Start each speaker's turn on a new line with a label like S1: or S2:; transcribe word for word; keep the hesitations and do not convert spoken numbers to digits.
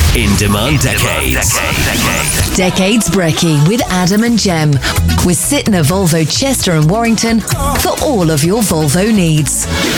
S1: In Demand Decades.
S2: Decades Brekkie with Adam and Jem. With Sytner Volvo Chester and Warrington for all of your Volvo needs.